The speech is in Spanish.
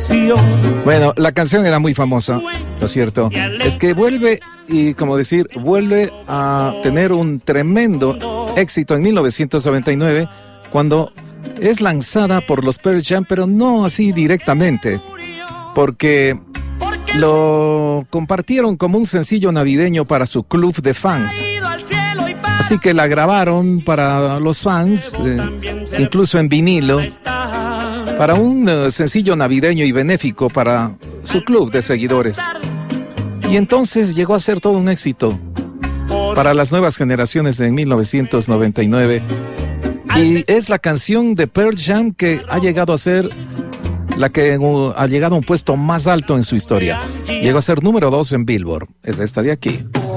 Bueno, la canción era muy famosa, lo cierto es que vuelve a tener un tremendo éxito en 1999 cuando es lanzada por los Pearl Jam, pero no así directamente, porque lo compartieron como un sencillo navideño para su club de fans. Así que la grabaron para los fans, incluso en vinilo, para un sencillo navideño y benéfico para su club de seguidores. Y entonces llegó a ser todo un éxito para las nuevas generaciones en 1999. Y es la canción de Pearl Jam que ha llegado a ser la que ha llegado a un puesto más alto en su historia. Llegó a ser número 2 en Billboard. Es esta de aquí.